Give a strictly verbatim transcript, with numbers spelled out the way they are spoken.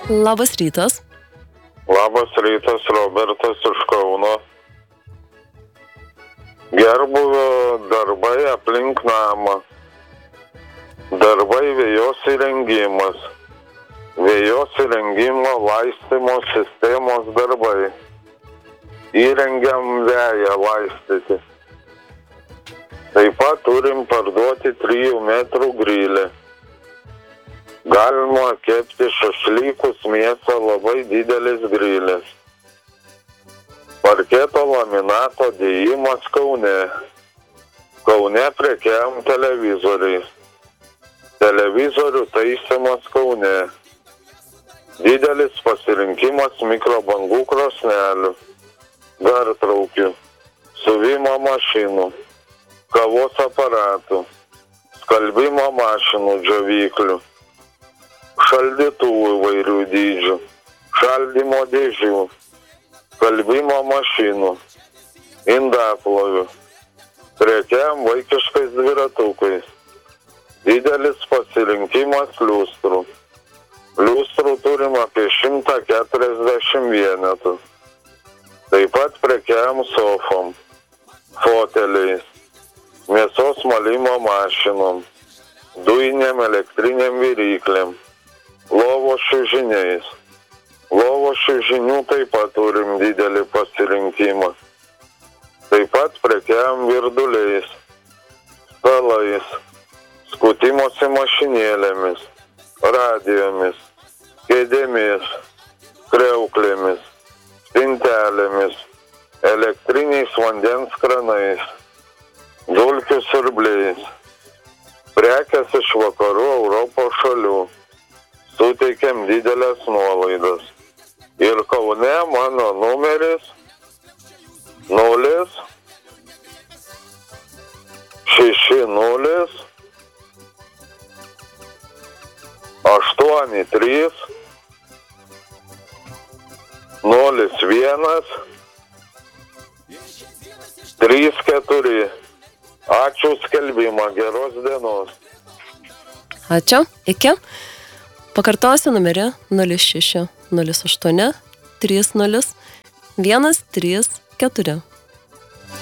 Labas rytas. Labas rytas, Robertas iš Kauno. Gerbuvio darbai aplink namą. Darbai vėjos įrengimas. Vėjos įrengimo laistymo sistemos darbai. Įrengiam veją laistyti. Taip pat turim parduoti trijų metrų grilį. Galima kepti šašlykus mėsą, labai didelis grilis. Parketo laminato dėjimas Kaune. Kaune prekiaujam televizoriais. Televizorių taisymas Kaune. Didelis pasirinkimas mikrobangų krosnelių, gartraukių, siuvimo mašinų, kavos aparatų, skalbimo mašinų džiovyklių, šaldytuvų įvairių dydžių, šaldymo dėžių, skalbimo mašinų, indaplovių, prekiam vaikiškais dviratukais, didelis pasirinkimas liustrų. Liustrų turim apie šimtą keturiasdešimt vienetų. Taip pat prekiam sofom, foteliais, mėsos malimo mašinom, dujinėm elektriniam viryklėm, lovos čiužiniais. Lovos čiužinių taip pat turim didelį pasirinkimą. Taip pat prekiam virduliais, stalais, skutimosi mašinėlėmis, radijomis, kėdėmis, kriauklėmis, spintelėmis, elektriniais vandens kranais, dulkių siurbliais. Prekės iš vakarų Europos šalių. Suteikiam didelės nuolaidas. Ir Kaune mano numeris nulis šeši nulis aštuoni trys nulis vienas trys keturi. Ačiū skelbimą, geros dienos. Ačiū, iki. Pakartosiu numerį nulis šeši nulis aštuoni trys nulis vienas trys keturi.